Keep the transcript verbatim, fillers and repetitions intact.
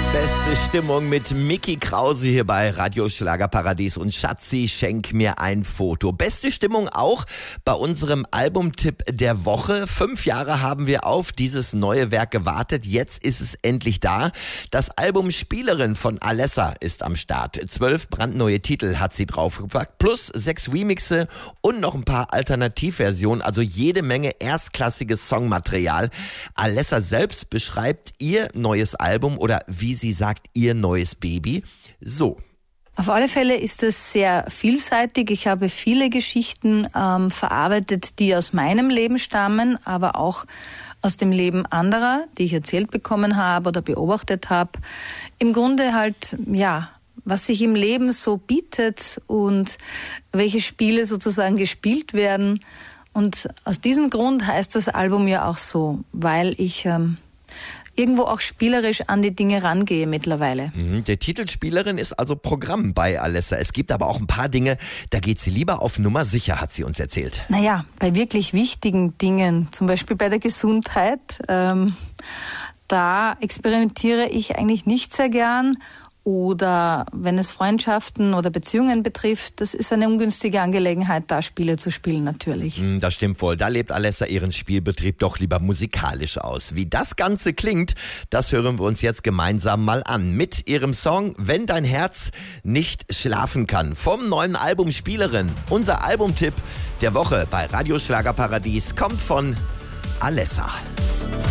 Beste Stimmung mit Micky Krause hier bei Radio Schlagerparadies und Schatzi, schenk mir ein Foto. Beste Stimmung auch bei unserem Albumtipp der Woche. Fünf Jahre haben wir auf dieses neue Werk gewartet. Jetzt ist es endlich da. Das Album Spielerin von Alessa ist am Start. Zwölf brandneue Titel hat sie draufgepackt, plus sechs Remixe und noch ein paar Alternativversionen. Also jede Menge erstklassiges Songmaterial. Alessa selbst beschreibt ihr neues Album oder wie sie sagt, ihr neues Baby so. Auf alle Fälle ist es sehr vielseitig. Ich habe viele Geschichten ähm, verarbeitet, die aus meinem Leben stammen, aber auch aus dem Leben anderer, die ich erzählt bekommen habe oder beobachtet habe. Im Grunde halt, ja, was sich im Leben so bietet und welche Spiele sozusagen gespielt werden. Und aus diesem Grund heißt das Album ja auch so, weil ich ähm, irgendwo auch spielerisch an die Dinge rangehe mittlerweile. Der Titel Spielerin ist also Programm bei Alessa. Es gibt aber auch ein paar Dinge, da geht sie lieber auf Nummer sicher, hat sie uns erzählt. Naja, bei wirklich wichtigen Dingen, zum Beispiel bei der Gesundheit, ähm, da experimentiere ich eigentlich nicht sehr gern. Oder wenn es Freundschaften oder Beziehungen betrifft, das ist eine ungünstige Angelegenheit, da Spiele zu spielen natürlich. Das stimmt wohl. Da lebt Alessa ihren Spielbetrieb doch lieber musikalisch aus. Wie das Ganze klingt, das hören wir uns jetzt gemeinsam mal an. Mit ihrem Song Wenn dein Herz nicht schlafen kann. Vom neuen Album Spielerin. Unser Albumtipp der Woche bei Radio Schlagerparadies kommt von Alessa.